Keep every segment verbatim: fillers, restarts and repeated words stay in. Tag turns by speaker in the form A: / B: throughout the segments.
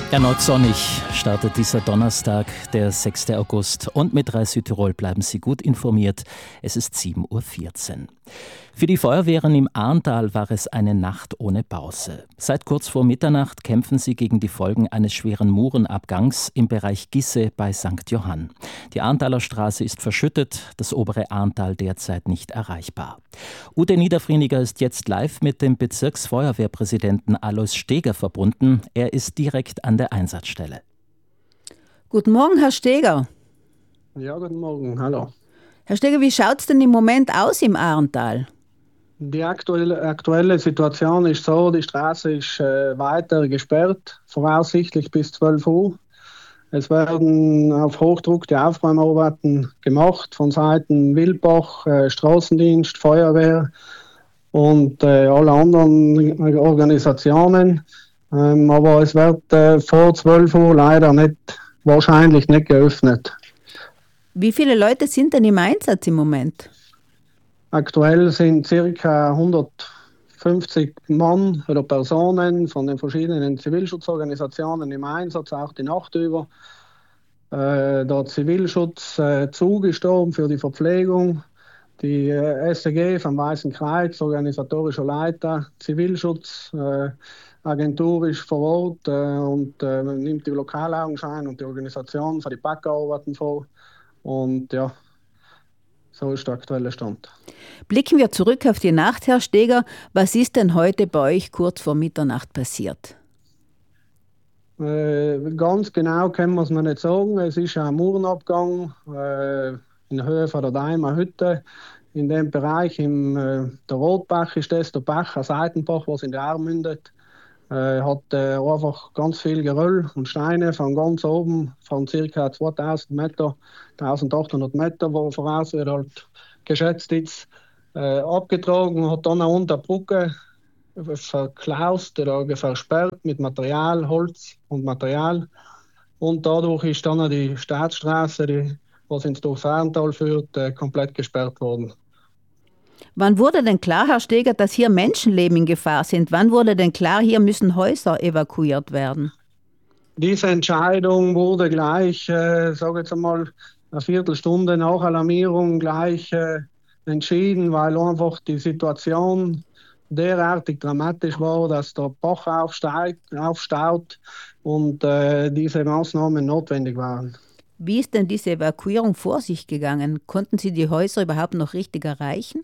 A: Erneut sonnig startet dieser Donnerstag, der sechster August. Und mit drei Südtirol bleiben Sie gut informiert. Es ist sieben Uhr vierzehn. Für die Feuerwehren im Ahrntal war es eine Nacht ohne Pause. Seit kurz vor Mitternacht kämpfen sie gegen die Folgen eines schweren Murenabgangs im Bereich Gisse bei Sankt Johann. Die Ahrntaler Straße ist verschüttet, das obere Ahrntal derzeit nicht erreichbar. Ute Niederfrieniger ist jetzt live mit dem Bezirksfeuerwehrpräsidenten Alois Steger verbunden. Er ist direkt an der Einsatzstelle.
B: Guten Morgen, Herr Steger.
C: Ja, guten Morgen, hallo.
B: Herr Steger, wie schaut es denn im Moment aus im Ahrntal?
C: Die aktuelle, aktuelle Situation ist so, die Straße ist äh, weiter gesperrt, voraussichtlich bis zwölf Uhr. Es werden auf Hochdruck die Aufräumarbeiten gemacht von Seiten Wildbach, äh, Straßendienst, Feuerwehr und äh, alle anderen Organisationen. Ähm, aber es wird äh, vor zwölf Uhr leider nicht, wahrscheinlich nicht geöffnet.
B: Wie viele Leute sind denn im Einsatz im Moment?
C: Aktuell sind ca. hundertfünfzig Mann oder Personen von den verschiedenen Zivilschutzorganisationen im Einsatz, auch die Nacht über. Äh, der Zivilschutzzug äh, ist da für die Verpflegung. Die äh, S E G vom Weißen Kreuz, organisatorischer Leiter, Zivilschutzagentur äh, ist vor Ort äh, und äh, nimmt die Lokalaugenschein und die Organisation für die Backarbeiten vor. Und ja, so ist der aktuelle Stand.
B: Blicken wir zurück auf die Nacht, Herr Steger. Was ist denn heute bei euch kurz vor Mitternacht passiert?
C: Äh, ganz genau können wir es noch nicht sagen. Es ist ein Murenabgang äh, in Höhe von der Daimer Hütte. In dem Bereich, im, äh, der Rotbach ist das, der Bach, ein Seitenbach, was in die Ahr mündet. Äh, hat äh, einfach ganz viel Geröll und Steine von ganz oben, von ca. zweitausend Meter, eintausendachthundert Meter, wo voraus wird halt geschätzt ist, äh, abgetragen, hat dann auch unter der Brücke verklaust oder versperrt mit Material, Holz und Material. Und dadurch ist dann auch die Staatsstraße, die, was ins durchs Ahrntal führt, äh, komplett gesperrt worden.
B: Wann wurde denn klar, Herr Steger, dass hier Menschenleben in Gefahr sind? Wann wurde denn klar, hier müssen Häuser evakuiert werden?
C: Diese Entscheidung wurde gleich, äh, sage jetzt einmal, eine Viertelstunde nach Alarmierung gleich äh, entschieden, weil einfach die Situation derartig dramatisch war, dass der Bach aufsteigt, aufstaut und äh, diese Maßnahmen notwendig waren.
B: Wie ist denn diese Evakuierung vor sich gegangen? Konnten Sie die Häuser überhaupt noch richtig erreichen?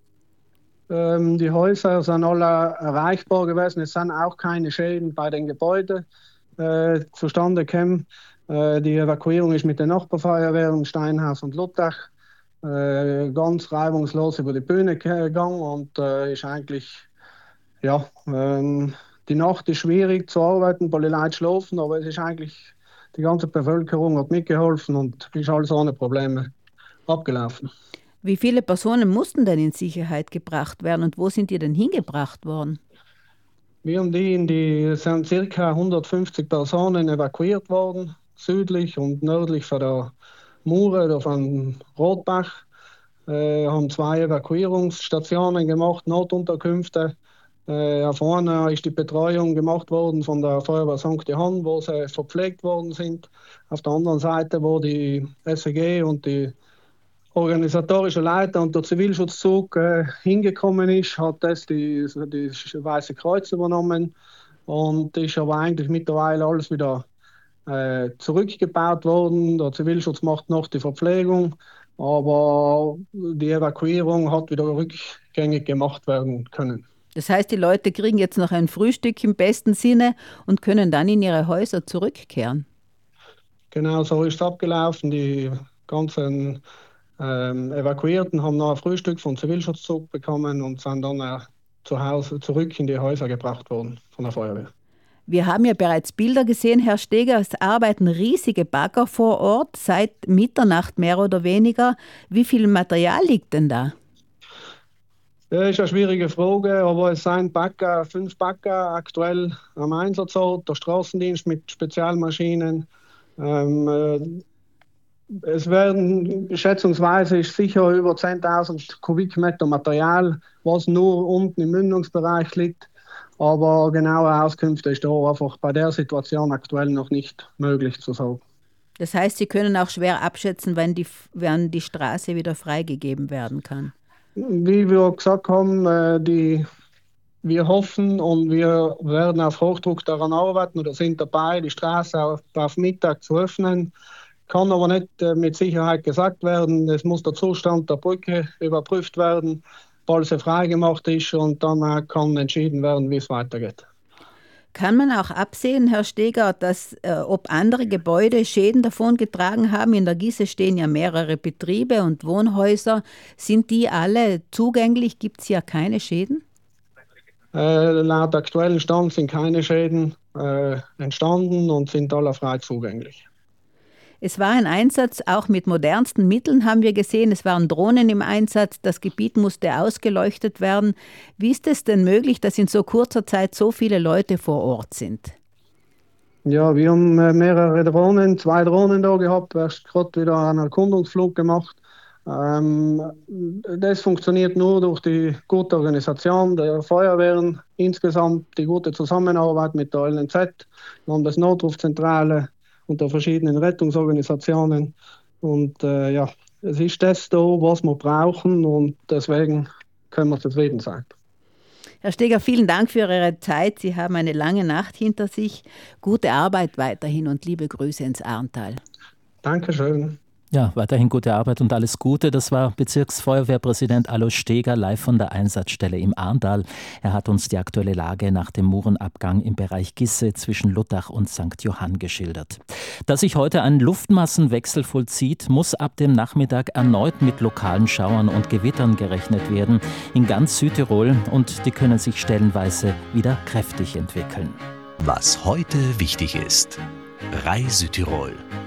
C: Ähm, die Häuser sind alle erreichbar gewesen. Es sind auch keine Schäden bei den Gebäuden äh, zustande gekommen. Äh, die Evakuierung ist mit den Nachbarfeuerwehren Steinhaus und Luttach äh, ganz reibungslos über die Bühne gegangen und äh, ist eigentlich, ja, ähm, die Nacht ist schwierig zu arbeiten, weil die Leute schlafen, aber es ist eigentlich, die ganze Bevölkerung hat mitgeholfen und ist alles ohne Probleme abgelaufen.
B: Wie viele Personen mussten denn in Sicherheit gebracht werden und wo sind die denn hingebracht worden?
C: Wir und die, in die sind ca. hundertfünfzig Personen evakuiert worden, südlich und nördlich von der Mure oder von Rotbach. Äh, haben zwei Evakuierungsstationen gemacht, Notunterkünfte. Äh, vorne ist die Betreuung gemacht worden von der Feuerwehr Sankt Johann, wo sie verpflegt worden sind. Auf der anderen Seite, wo die S E G und die organisatorische Leiter und der Zivilschutzzug äh, hingekommen ist, hat das die, die Weiße Kreuz übernommen und ist aber eigentlich mittlerweile alles wieder äh, zurückgebaut worden. Der Zivilschutz macht noch die Verpflegung, aber die Evakuierung hat wieder rückgängig gemacht werden können.
B: Das heißt, die Leute kriegen jetzt noch ein Frühstück im besten Sinne und können dann in ihre Häuser zurückkehren.
C: Genau so ist es abgelaufen. Die ganzen ähm, Evakuierten haben noch ein Frühstück vom Zivilschutzzug bekommen und sind dann äh, zu Hause zurück in die Häuser gebracht worden von der Feuerwehr.
B: Wir haben ja bereits Bilder gesehen, Herr Steger, es arbeiten riesige Bagger vor Ort, seit Mitternacht mehr oder weniger. Wie viel Material liegt denn da?
C: Das ist eine schwierige Frage, aber es sind Bagger, fünf Bagger aktuell am Einsatzort, der Straßendienst mit Spezialmaschinen. Ähm, äh, es werden schätzungsweise ist sicher über zehntausend Kubikmeter Material, was nur unten im Mündungsbereich liegt. Aber genaue Auskünfte ist da einfach bei der Situation aktuell noch nicht möglich zu sagen.
B: Das heißt, Sie können auch schwer abschätzen, wann die, wann die Straße wieder freigegeben werden kann.
C: Wie wir gesagt haben, äh, die, wir hoffen und wir werden auf Hochdruck daran arbeiten oder sind dabei, die Straße auf, auf Mittag zu öffnen. Kann aber nicht äh, mit Sicherheit gesagt werden. Es muss der Zustand der Brücke überprüft werden, bald sie freigemacht ist und dann äh, kann entschieden werden, wie es weitergeht.
B: Kann man auch absehen, Herr Steger, dass äh, ob andere Gebäude Schäden davongetragen haben? In der Gisse stehen ja mehrere Betriebe und Wohnhäuser. Sind die alle zugänglich? Gibt es hier keine Schäden?
C: Äh, laut aktuellen Stand sind keine Schäden äh, entstanden und sind alle frei zugänglich.
B: Es war ein Einsatz, auch mit modernsten Mitteln haben wir gesehen. Es waren Drohnen im Einsatz, das Gebiet musste ausgeleuchtet werden. Wie ist es denn möglich, dass in so kurzer Zeit so viele Leute vor Ort sind?
C: Ja, wir haben mehrere Drohnen, zwei Drohnen da gehabt, erst gerade wieder einen Erkundungsflug gemacht. Ähm, das funktioniert nur durch die gute Organisation der Feuerwehren, insgesamt die gute Zusammenarbeit mit der L N Z, Landesnotrufzentrale und der verschiedenen Rettungsorganisationen. Und äh, ja, es ist das da, was wir brauchen und deswegen können wir zufrieden sein.
B: Herr Steger, vielen Dank für Ihre Zeit. Sie haben eine lange Nacht hinter sich. Gute Arbeit weiterhin und liebe Grüße ins Arntal.
C: Dankeschön.
A: Ja, weiterhin gute Arbeit und alles Gute. Das war Bezirksfeuerwehrpräsident Alois Steger live von der Einsatzstelle im Arntal. Er hat uns die aktuelle Lage nach dem Murenabgang im Bereich Gisse zwischen Luttach und Sankt Johann geschildert. Dass sich heute ein Luftmassenwechsel vollzieht, muss ab dem Nachmittag erneut mit lokalen Schauern und Gewittern gerechnet werden in ganz Südtirol und die können sich stellenweise wieder kräftig entwickeln.
D: Was heute wichtig ist. R A I Südtirol.